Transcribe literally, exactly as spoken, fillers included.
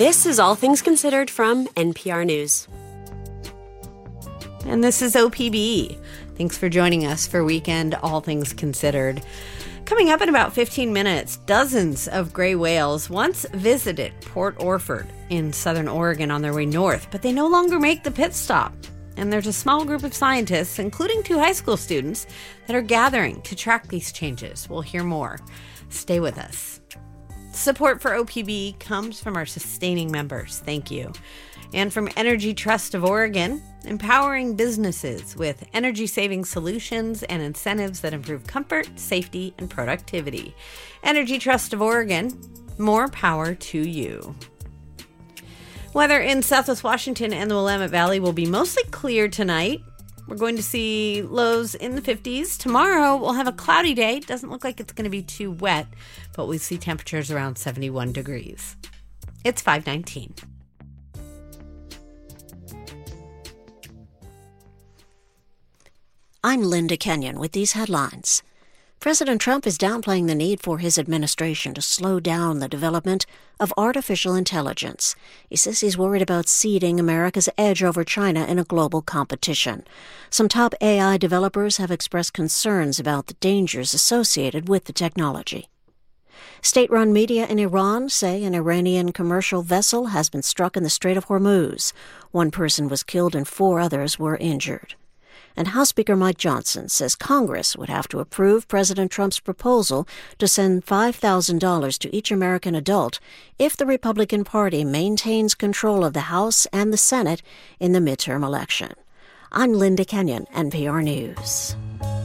This is All Things Considered from N P R News. And this is O P B. Thanks for joining us for Weekend All Things Considered. Coming up in about fifteen minutes, dozens of gray whales once visited Port Orford in southern Oregon on their way north, but they no longer make the pit stop. And there's a small group of scientists, including two high school students, that are gathering to track these changes. We'll hear more. Stay with us. Support for O P B comes from our sustaining members. Thank you. And from Energy Trust of Oregon, empowering businesses with energy-saving solutions and incentives that improve comfort, safety, and productivity. Energy Trust of Oregon, more power to you. Weather in Southwest Washington and the Willamette Valley will be mostly clear tonight. We're going to see lows in the fifties. Tomorrow, we'll have a cloudy day. Doesn't look like it's going to be too wet, but we see temperatures around seventy-one degrees. It's five nineteen. I'm Linda Kenyon with these headlines. President Trump is downplaying the need for his administration to slow down the development of artificial intelligence. He says he's worried about ceding America's edge over China in a global competition. Some top A I developers have expressed concerns about the dangers associated with the technology. State-run media in Iran say an Iranian commercial vessel has been struck in the Strait of Hormuz. One person was killed and four others were injured. And House Speaker Mike Johnson says Congress would have to approve President Trump's proposal to send five thousand dollars to each American adult if the Republican Party maintains control of the House and the Senate in the midterm election. I'm Linda Kenyon, N P R News.